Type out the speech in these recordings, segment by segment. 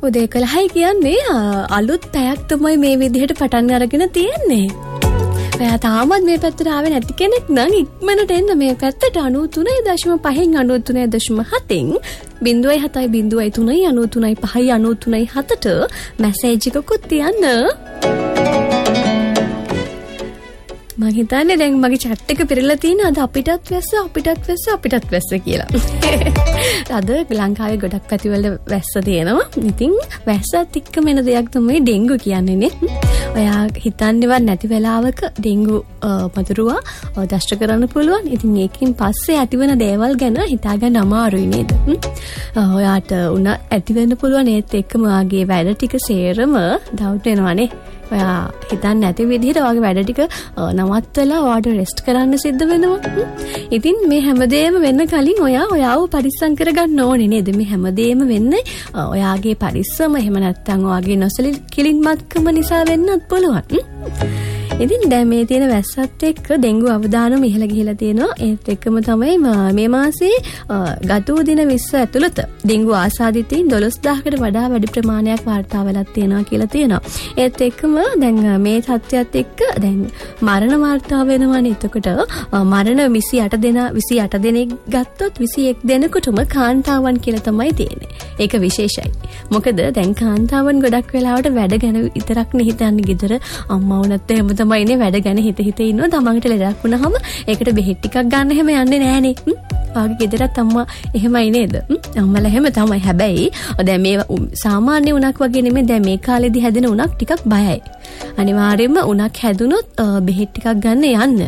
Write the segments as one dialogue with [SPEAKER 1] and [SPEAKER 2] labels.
[SPEAKER 1] උදේ 11යි කියන්නේ අලුත් පැයක් තමයි මේ විදිහට පටන් අරගෙන තියෙන්නේ. ඔයා තාමත් මේ පැත්තට ආවේ නැති කෙනෙක් නම් ඉක්මනට එන්න මේ පැත්තට 93.5න් 93.7න් 0.7.3.93.5.93.7ට මැසේජ් එකකුත් තියන්න. මම හිතන්නේ දැන් මගේ chat එක පිරලා තියෙන අද අපිටත් වැස්ස කියලා. අද ලංකාවේ ගොඩක් පැතිවල වැස්ස තියෙනවා. ඉතින් වැස්සත් එක්ක මෙන දෙයක් තමයි ඩෙන්ගු කියන්නේ නේ. ඔයා හිතන්නේවත් නැති වෙලාවක ඩෙන්ගු මතුරුවා දෂ්ට කරන්න පුළුවන්. ඉතින් ඒකෙන් පස්සේ ඇතිවන දේවල් ගැන හිතාගන්න අමාරුයි නේද? ඔයාට උන ඇති වෙන්න පුළුවන් ඒත් එක්කම ආගේ වැඩ ටික සේරම ඩවුට් වෙනවානේ. ඔයා හිතන්නේ නැති විදිහට ඔයාගේ වැඩ ටික නවත්තලා ඔයාට රෙස්ට් කරන්න සිද්ධ වෙනවා. ඉතින් මේ හැමදේම වෙන්න කලින් ඔයාව පරිස්සම් කරගන්න ඕනේ නේද? මේ හැමදේම වෙන්නේ ඔයාගේ පරිස්සම එහෙම නැත්නම් ඔයාගේ නොසලිකිලිමත්කම නිසා වෙන්නත් පුළුවන්. ඉතින් දැන් මේ තියෙන වැස්සත් එක්ක ඩෙන්ගු අවදානම ඉහළ ගිහිලා තියෙනවා. ඒත් එක්කම තමයි මේ මාසේ ගත වූ දින 20 ඇතුළත ඩෙන්ගු ආසාදිතයින් 12000කට වඩා වැඩි ප්‍රමාණයක් වාර්තා වෙලා තියෙනවා කියලා තියෙනවා. ඒත් එක්කම දැන් මේ තත්ත්වයට එක්ක දැන් මරණ වාර්තා වෙනවානේ. එතකොට මරණ 28 දෙනෙක් ගත්තොත් 21 දෙනෙකුටම කාන්තාවන් කියලා තමයි තියෙන්නේ. ඒක විශේෂයි. මොකද දැන් කාන්තාවන් ගොඩක් වෙලාවට වැඩ ගැන විතරක් හිතන්නේ. ගෙදර අම්මා වුණත් එහෙම තමයිනේ වැඩ ගැන හිත ඉන්නවා. තමන්ට ලෙඩක් වුණාම ඒකට බෙහෙත් ටිකක් ගන්න හැම යන්නේ නැහනේ. ආගේ ගෙදරත් අම්මා එහෙමයි නේද? අම්මලා එහෙම තමයි. හැබැයි දැන් මේ සාමාන්‍ය උණක් වගේ නෙමෙයි. දැන් මේ කාලේදී හැදෙන උණක් ටිකක් බයයි. අනිවාර්යයෙන්ම උණක් හැදුනොත් බෙහෙත් ටිකක් ගන්න යන්න.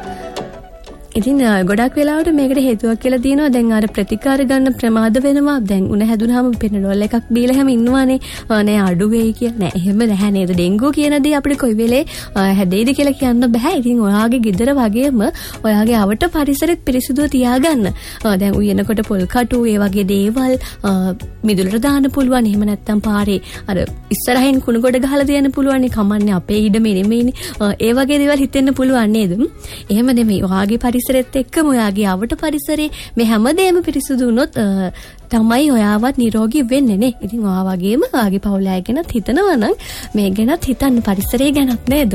[SPEAKER 1] ඉතින් ගොඩක් වෙලාවට මේකට හේතුවක් කියලා තියෙනවා. දැන් අර ප්‍රතිකාර ගන්න ප්‍රමාද වෙනවා. දැන් උණ හැදුනහම පෙනඩෝල් එකක් බීලා හැම ඉන්නවානේ. නෑ අඩු වෙයි කියලා. නෑ එහෙම නැහැ නේද? ඩෙන්ගු කියන දේ අපිට කොයි වෙලේ හැදෙයිද කියලා කියන්න බෑ. ඉතින් ඔයාගේ ගෙදර වගේම ඔයාගේ අවට පරිසරෙත් පිරිසිදුව තියාගන්න. දැන් උයනකොට පොල් කටු ඒ වගේ දේවල් මිදුලට දාන්න පුළුවන්. එහෙම නැත්නම් පාරේ අර ඉස්සරහින් කුණු ගොඩ ගහලා තියන්න පුළුවන්. කමන්නේ අපේ ඉඩමේ නෙමෙයිනේ. ඒ වගේ දේවල් හිතෙන්න පුළුවන් නේද? එහෙම නෙමෙයි. ඔයාගේ පරිසරෙත් එක්කම ඔයාගේ අවට පරිසරේ මේ හැමදේම පිරිසිදු වුණොත් තමයි ඔයාවත් නිරෝගී වෙන්නේ නේ. ඉතින් ඔයා වගේම ඔයාගේ පවුල අය ගැනත් හිතනවා නම් මේ ගැනත් හිතන්න පරිසරය ගැනත් නේද?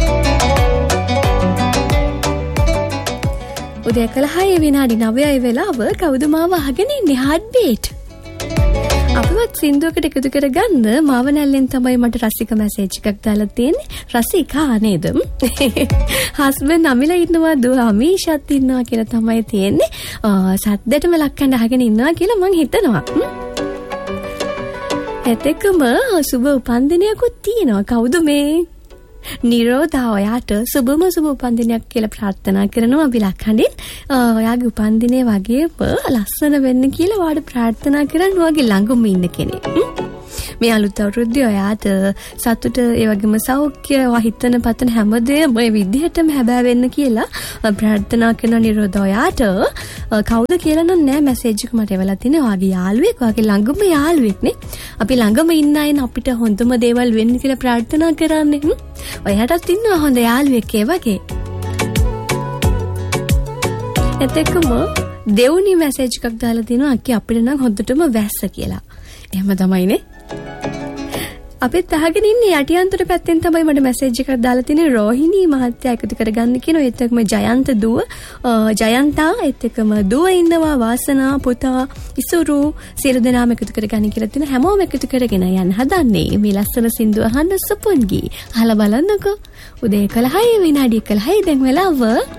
[SPEAKER 1] උදේ 11:09 වෙලාව කවුද මාව අහගෙන ඉන්නේ? Heart beat. අපිවත් සින්දුවකට එකතු කරගන්න මාව නැල්ලෙන් තමයි මට රසික මැසේජ් එකක් දාලා තියෙන්නේ. රසිකා නේද? හස්බන්ඩ් අමිලා ඉන්නවා, දුව අමීෂත් ඉන්නවා කියලා තමයි තියෙන්නේ. සද්දටම ලක්කන්න අහගෙන ඉන්නවා කියලා මං හිතනවා. එතකම සුබ උපන්දිනයක්ත් තියෙනවා. කවුද මේ? නිරෝධා ඔයාට සුබම සුබ උපන්දිනයක් කියලා ප්‍රාර්ථනා කරනවා අපි ලක්හඬින්. ඔයාගේ උපන්දිනේ වගේම ලස්සන වෙන්න කියලා ඔයාට ප්‍රාර්ථනා කරන්න ඔයාගේ ළඟම ඉන්න කෙනෙක්. මේ අලුත් අවුරුද්දේ ඔයාට සතුට ඒ වගේම සෞඛ්‍ය ඔයා හිතන පතන හැමදේම මේ විදිහටම හැබෑ වෙන්න කියලා ප්‍රාර්ථනා කරන නිරෝධා ඔයාට කවුද කියලා නම් නෑ මැසේජ් එක මට එවලා තිනේ. ඔයාගේ යාළුවෙක්, ඔයාගේ ළඟම යාළුවෙක් නේ. අපි ළඟම ඉන්න අයන අපිට හොඳම දේවල් වෙන්න කියලා ප්‍රාර්ථනා කරන්නේ. ඔයාටත් ඉන්නවා හොඳ යාළුවෙක් ඒ වගේ. එතකම දෙවුනි මැසේජ් එකක් දාලා තිනවා අක්කේ අපිට නම් හොඳටම වැස්ස කියලා. එහෙම තමයිනේ. අපිත් අහගෙන ඉන්නේ යටියන්තර පැත්තෙන් තමයි මට මැසේජ් එකක් දාලා තිනේ. රෝහිණී මහත්තයා එකතු කරගන්න කියනවා. ඒත් එක්කම ජයන්ත දුව, ජයන්තා ඒත් එක්කම දුව ඉන්නවා, වාසනා පුතා, ඉසුරු සියලු දෙනාම එකතු කරගන්න කියලා තිනවා. හැමෝම එකතු කරගෙන යන්න හදන්නේ මේ ලස්සන සින්දුව අහන්න සුපුන්ගී. අහලා බලන්නකෝ. උදේ 11:11 දැන් වෙලාව